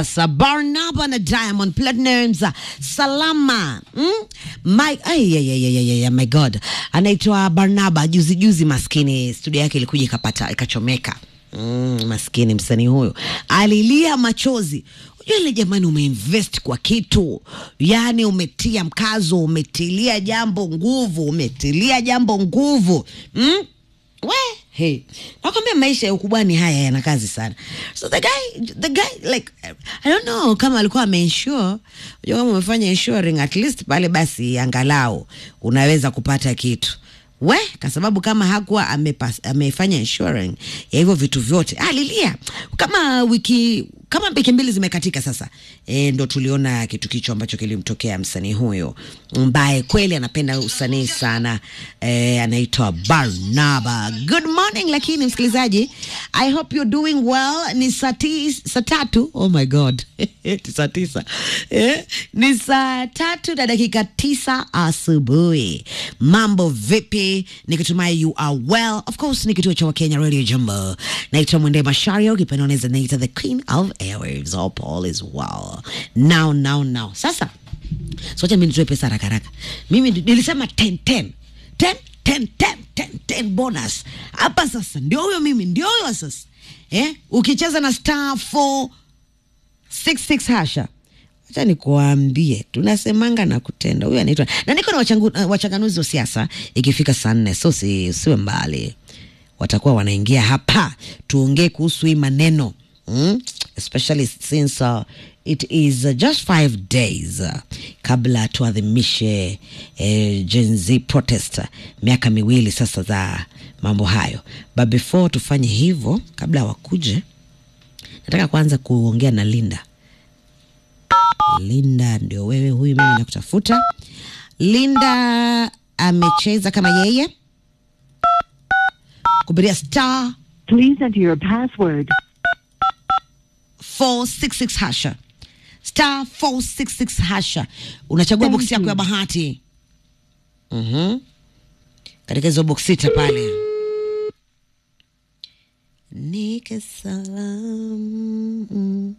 Barnaba na Diamond Platnumz Salama. My God. Anaitwa Barnaba juzi maskini studio yake ilikuja ikachomeka. Maskini msanii huyo. Alilia machozi. Yule jamani, umeinvest kwa kitu. Yani umetia mkazo, umetilia jambo nguvu. Hey, nakwambia maisha ya ukubwani haya yana kazi sana. So the guy like, I don't know kama alikuwa ameinsure. Unajua kama umefanya insuring at least pale basi angalau unaweza kupata kitu. Kwa sababu kama hakuwa amefanya insuring ya hivyo vitu vyote. Lilia. Kama wiki mbili zimekatika sasa. Ndo tuliona kitu kicho ambacho kilimtokea msanii huyo. Mbaye kweli anapenda usanii sana. Anaitwa Barnaba. Good morning lakini msikilizaji. I hope you're doing well. Ni saa tatu. Oh my God. Saa tisa. Ni saa 3:09 asubuhi. Mambo vipi? Nikitumai you are well. Of course ni kituo cha Wakenya Radio Jambo. Naitwa Mwende Mashario. Kipenoneza naita the Queen of Airwaves. Hope all is well. Now. Sasa. Socha mimi nitoe pesa haraka. Mimi nilisema 10 bonus. Hapa sasa ndio huyo sasa. Ukicheza na star 466 hasha. Acha nikuambie, tunasemanga na kutenda. Huyu anaitwa. Na niko na wachanganuzi wa siasa ikifika saa 4. So siwe mbali. Watakuwa wanaingia hapa. Tuongee kuhusu hii maneno. Especially since it is just 5 days kabla tuadhimishe Gen Z protest miaka 2 sasa za mambo hayo. But before tufanye hivyo, kabla wakuje, nataka kwanza kuongea na Linda. Linda ndio wewe, huyu mimi nakutafuta. Linda amecheza kama yeye. Kubiria star. Please enter your password. 466 hasha. Star 466 hasha. Unachagua box yako ya bahati. Katika hizo box sita pale. Nike salam.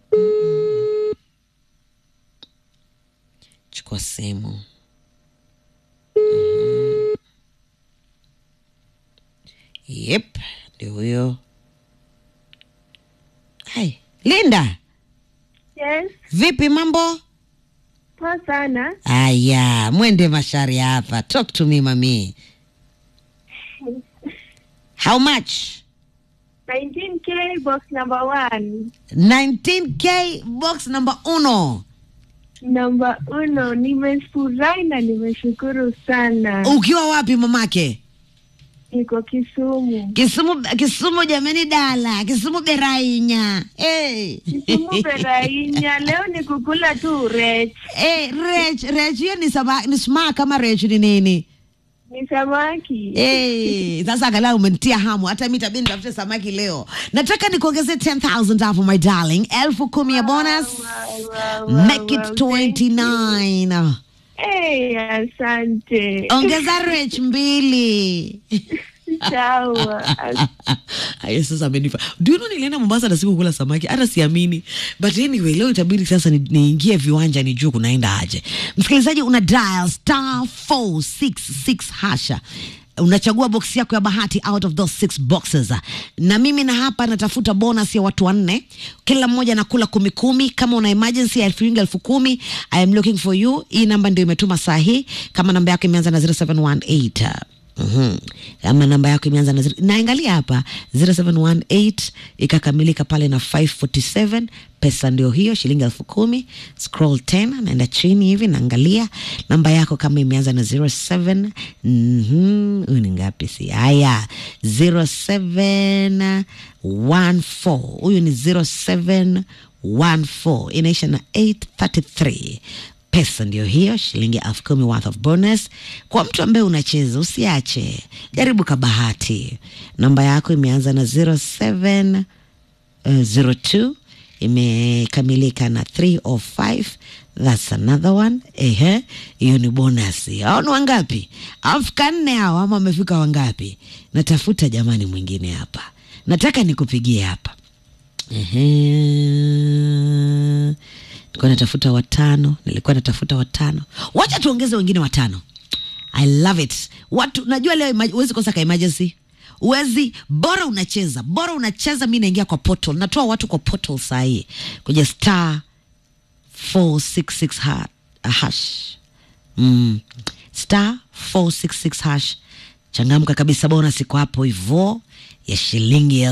Chukua simu. Yep, ndio huyo. Hai, Linda. Yes. Vipi mambo? Poa sana. Aya, Mwende Mashari hapa. Talk to me, mami. How much? 19K box number 1. 19K box number 1. Number 1. Nimefurahi na nimeshukuru sana. Ukiwa wapi mamake? Niko Kisumu. Kisumu jamani dala. Kisumu Berainya. Kisumu Berainya. Leo ni kukula tu rech. Rech hiyo ni sma kama rech ni nini? Ni samaki. Sasa angalau umenitia hamu. Hata mimi itabidi nitafute samaki leo. Nataka nikuongezee 10,000 hapo my darling. 10,000 ya bonus. Make it 29. Asante. Ongeza rech 2. Sawa. Aya sasa amenifa. Do you know nilienda Mombasa na siku kula samaki? Hata siamini. But anyway, leo itabidi sasa niingie viwanja nijue kunaenda aje. Msikilizaji, una dial star 466 hasha. Unachagua box yako ya bahati out of those 6 boxes. Na mimi na hapa natafuta bonus ya watu 4. Kila mmoja nakula 10. Kama una emergency ya 10,000, I am looking for you. Hii namba ndio imetuma saa hii. Kama namba yako imeanza na 0718. Kama namba yako imeanza na naangalia hapa 0718 ikakamilika pale na 547, pesa ndio hiyo, shilingi 10,000. Scroll 10 naenda chini hivi naangalia namba yako kama imeanza na 07. Ni ngapi si? Haya 0714. Huyu ni 0714. Inaisha na 833. Pesa ndio hiyo, shilingi 10,000 worth of bonus. Kwa mtu ambaye unacheza, usiache. Jaribu kabahati. Namba yako imeanza na 0702. Imekamilika na 305. That's another one. Hiyo ni bonus. Hao ni wangapi? Afika 4 hao ama wamefika wangapi? Natafuta jamani mwingine hapa. Nataka nikupigie hapa. Nilikuwa natafuta watano. Wacha tuongeze wengine watano. I love it. Watu najua leo huwezi kosa ka emergency. Bora unacheza mimi naingia kwa portal. Natoa watu kwa portal saa hii. Kwenye *466 hash. *466 changamka kabisa, bonus iko hapo hivyo ya shilingi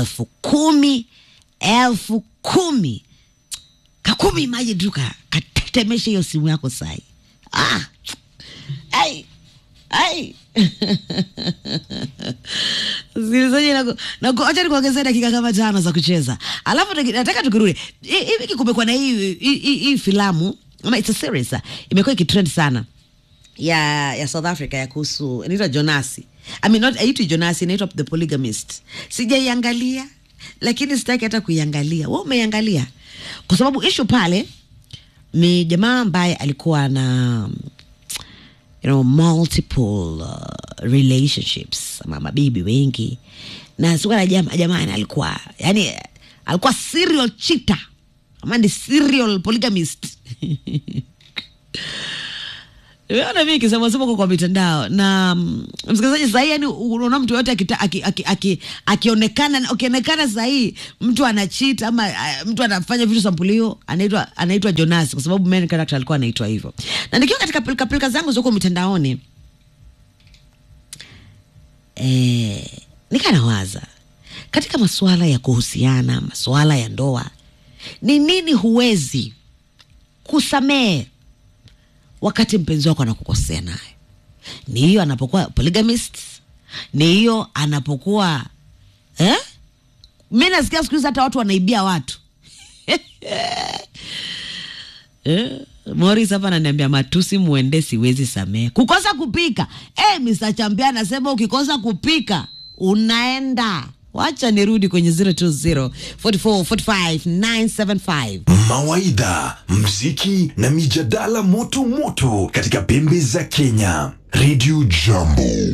10,000. Kakumi maji duka katetemesha hiyo simu yako sai. Sikilizaji acha nikuongezea dakika kama 5 za kucheza. Alafu nataka tukirudi. Hivi kumekuwa na hii filamu ama it's a series. Imekuwa ikitrend sana. Ya South Africa ya kuhusu inaitwa Jonasi. I mean not inaitwa Jonasi, inaitwa The Polygamist. Sijaiangalia lakini sitaki hata kuiangalia. Wewe umeiangalia? Kwa sababu issue pale ni jamaa ambaye alikuwa na multiple relationships, mabibi wengi. Na sikuwa na jamaa alikuwa alikuwa serial cheater. Ama ni serial polygamist. Unaona mimi kisema kwa mitandao na msikilizaji sahi, unaona mtu yote akionekana sahi mtu ana cheat ama mtu anafanya vitu sampulio anaitwa Jonas, kwa sababu main character alikuwa anaitwa hivyo. Na nikiwa katika pilika zangu zoko mitandaoni nikanawaza katika masuala ya kuhusiana, masuala ya ndoa, ni nini huwezi kusamehe wakati mpenzi wako anakukosea naye? Ni hiyo anapokuwa polygamist? Ni hiyo anapokuwa mimi nasikia siku hizi hata watu wanaibia watu. Morris hapa ananiambia matusi muende siwezi samehe. Kukosa kupika. Mr. Champion anasema ukikosa kupika unaenda. Wacha nirudi kwenye 020-4445-975. Mawaidha, mziki na mijadala moto katika pembe za Kenya. Radio Jambo.